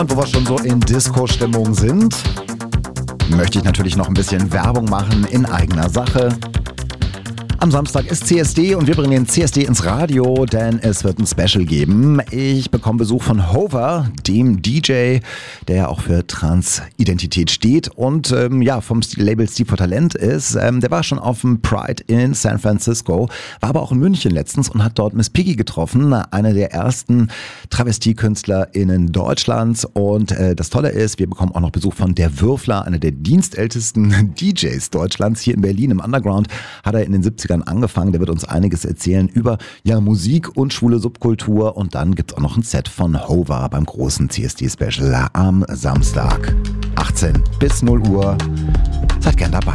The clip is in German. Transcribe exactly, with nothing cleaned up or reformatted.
Und wo wir schon so in Disco-Stimmung sind, möchte ich natürlich noch ein bisschen Werbung machen in eigener Sache. Am Samstag ist C S D und wir bringen den C S D ins Radio, denn es wird ein Special geben. Ich bekomme Besuch von Hover, dem D J, der ja auch für Transidentität steht und ähm, ja vom Label Steve for Talent ist. Ähm, der war schon auf dem Pride in San Francisco, war aber auch in München letztens und hat dort Miss Piggy getroffen, eine der ersten Travestiekünstlerinnen Deutschlands. Und äh, das Tolle ist, wir bekommen auch noch Besuch von Der Würfler, einer der dienstältesten D Js Deutschlands. Hier in Berlin im Underground hat er in den siebzigern angefangen. Der wird uns einiges erzählen über ja, Musik und schwule Subkultur. Und dann gibt es auch noch ein Set von Hover beim großen C S D-Special am Samstag. achtzehn bis null Uhr. Seid gern dabei.